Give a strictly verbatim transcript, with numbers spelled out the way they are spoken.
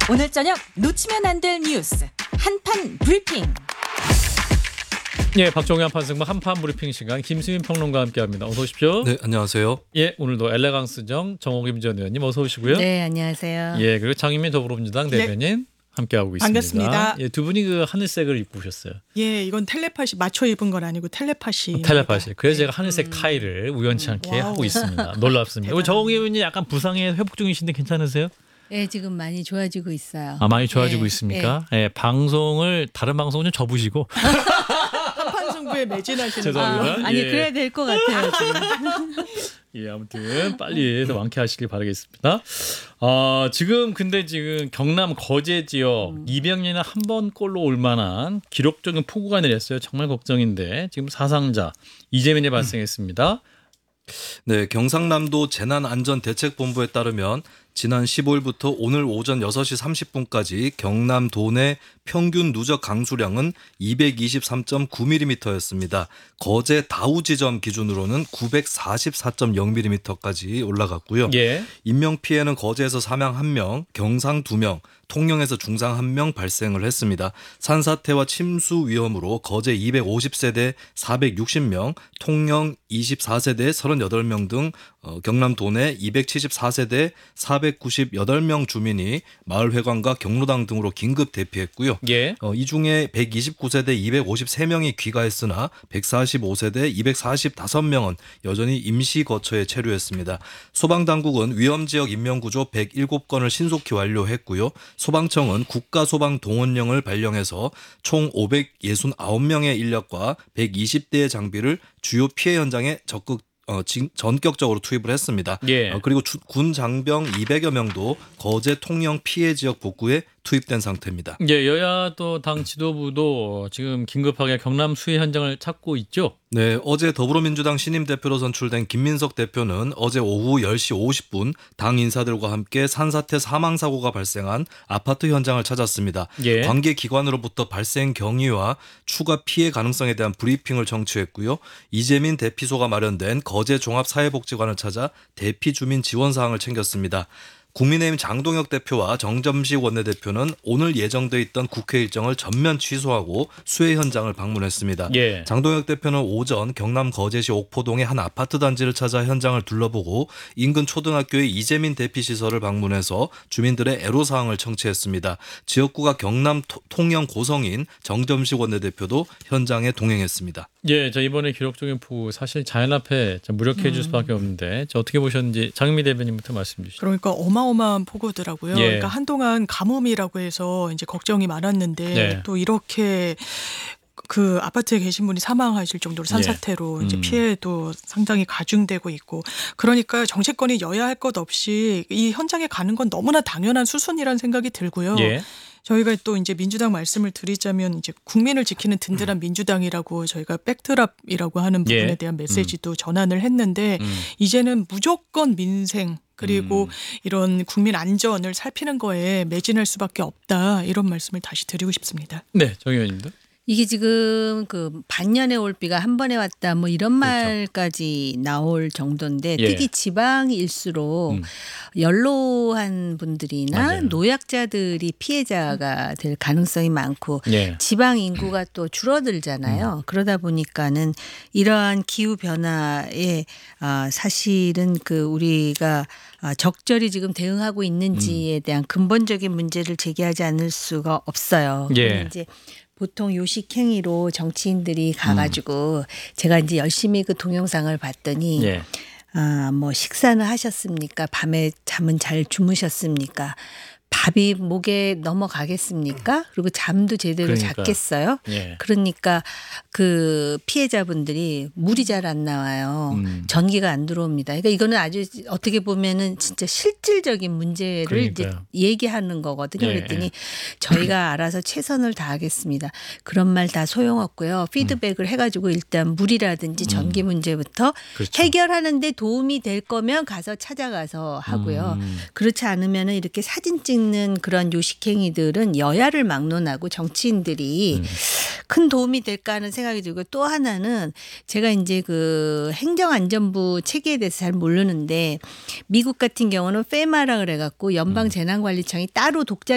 오늘 저녁 놓치면 안 될 뉴스 한판 브리핑. 예, 박종현 한판승부 한판 브리핑 시간 김수민 평론가와 함께합니다. 어서 오십시오. 네, 안녕하세요. 예, 오늘도 엘레강스정 정호김 전 의원님 어서 오시고요. 네, 안녕하세요. 예, 그리고 장희민 더불어민주당 대변인 함께하고 있습니다. 반갑습니다. 예, 두 분이 그 하늘색을 입고 오셨어요. 예, 이건 텔레파시 맞춰 입은 건 아니고 텔레파시. 텔레파시. 그래서 제가 하늘색 타이를 우연치 않게 와우. 하고 있습니다. 놀랍습니다. 우리 정호김 의원님 약간 부상에 회복 중이신데 괜찮으세요? 네, 지금 많이 좋아지고 있어요. 아, 많이 좋아지고 네, 있습니까? 예, 방송을 다른 방송은 좀 접으시고 한판 승부에 매진하시는 죄송합니다. 거예요. 아, 아니 예. 그래야 될 것 같아요 지금. 예, 아무튼 빨리 더 완쾌하시길 바라겠습니다. 아, 지금 근데 지금 경남 거제 지역 음. 이백 년에 한 번 꼴로 올 만한 기록적인 폭우가 내렸어요. 정말 걱정인데 지금 사상자 이재민이 발생했습니다. 네, 경상남도 재난안전대책본부에 따르면 지난 십오일부터 오늘 오전 여섯 시 삼십 분까지 경남 도내 평균 누적 강수량은 이백이십삼 점 구 밀리미터였습니다. 거제 다우 지점 기준으로는 구백사십사 점 영 밀리미터까지 올라갔고요. 예. 인명피해는 거제에서 사망 한 명, 경상 두 명, 통영에서 중상 한 명 발생을 했습니다. 산사태와 침수 위험으로 거제 이백오십 세대 사백육십 명, 통영 이십사 세대 삼십팔 명 등 경남 도내 이백칠십사 세대 사백구십팔 명 주민이 마을회관과 경로당 등으로 긴급 대피했고요. 예. 어, 이 중에 백이십구 세대 이백오십삼 명이 귀가했으나 백사십오 세대 이백사십오 명은 여전히 임시 거처에 체류했습니다. 소방당국은 위험지역 인명구조 백칠 건을 신속히 완료했고요. 소방청은 국가소방동원령을 발령해서 총 오백육십구 명의 인력과 백이십 대의 장비를 주요 피해 현장에 적극 어, 진, 전격적으로 투입을 했습니다. 예. 어, 그리고 주, 군 장병 이백여 명도 거제 통영 피해 지역 복구에 투입된 상태입니다. 예, 여야 또 당 지도부도 지금 긴급하게 경남 수해 현장을 찾고 있죠. 네, 어제 더불어민주당 신임 대표로 선출된 김민석 대표는 어제 오후 열 시 오십 분 당 인사들과 함께 산사태 사망 사고가 발생한 아파트 현장을 찾았습니다. 예. 관계 기관으로부터 발생 경위와 추가 피해 가능성에 대한 브리핑을 청취했고요. 이재민 대피소가 마련된 거제 종합사회복지관을 찾아 대피 주민 지원 사항을 챙겼습니다. 국민의힘 장동혁 대표와 정점식 원내대표는 오늘 예정돼 있던 국회 일정을 전면 취소하고 수해 현장을 방문했습니다. 예. 장동혁 대표는 오전 경남 거제시 옥포동의 한 아파트 단지를 찾아 현장을 둘러보고 인근 초등학교의 이재민 대피시설을 방문해서 주민들의 애로사항을 청취했습니다. 지역구가 경남 통영 고성인 정점식 원내대표도 현장에 동행했습니다. 예, 저 이번에 기록적인 폭우 사실 자연 앞에 무력해 줄 수밖에 없는데 저 어떻게 보셨는지 장미 대변인부터 말씀 주시죠. 그러니까 어마어마한 폭우더라고요. 예. 그러니까 한동안 가뭄이라고 해서 이제 걱정이 많았는데 네. 또 이렇게 그 아파트에 계신 분이 사망하실 정도로 산사태로 예. 이제 음. 피해도 상당히 가중되고 있고, 그러니까 정치권이 여야 할 것 없이 이 현장에 가는 건 너무나 당연한 수순이라는 생각이 들고요. 예. 저희가 또 이제 민주당 말씀을 드리자면 이제 국민을 지키는 든든한 민주당이라고 저희가 백드랍이라고 하는 부분에 예. 대한 메시지도 전환을 했는데 음. 이제는 무조건 민생 그리고 음. 이런 국민 안전을 살피는 거에 매진할 수밖에 없다, 이런 말씀을 다시 드리고 싶습니다. 네, 정 의원님도. 이게 지금 그 반년에 올 비가 한 번에 왔다 뭐 이런 말까지 나올 정도인데 예. 특히 지방일수록 음. 연로한 분들이나 맞아요. 노약자들이 피해자가 될 가능성이 많고 예. 지방 인구가 또 줄어들잖아요. 음. 그러다 보니까는 이러한 기후 변화에 아, 사실은 그 우리가 아, 적절히 지금 대응하고 있는지에 대한 근본적인 문제를 제기하지 않을 수가 없어요. 예. 근데 이제 보통 요식행위로 정치인들이 가가지고 음. 제가 이제 열심히 그 동영상을 봤더니 예. 아, 뭐 식사는 하셨습니까? 밤에 잠은 잘 주무셨습니까? 밥이 목에 넘어가겠습니까? 그리고 잠도 제대로 그러니까. 잤겠어요? 예. 그러니까 그 피해자분들이 물이 잘 안 나와요. 음. 전기가 안 들어옵니다. 그러니까 이거는 아주 어떻게 보면은 진짜 실질적인 문제를 그러니까요. 이제 얘기하는 거거든요. 예. 그랬더니 저희가 알아서 최선을 다하겠습니다. 그런 말 다 소용없고요. 피드백을 음. 해가지고 일단 물이라든지 전기 문제부터 그렇죠. 해결하는데 도움이 될 거면 가서 찾아가서 하고요. 음. 그렇지 않으면 이렇게 사진 찍는 그런 요식행위들은 여야를 막론하고 정치인들이 음. 큰 도움이 될까 하는 생각이 들고, 또 하나는 제가 이제 그 행정안전부 체계에 대해서 잘 모르는데 미국 같은 경우는 페마라 그래갖고 연방재난관리청이 따로 독자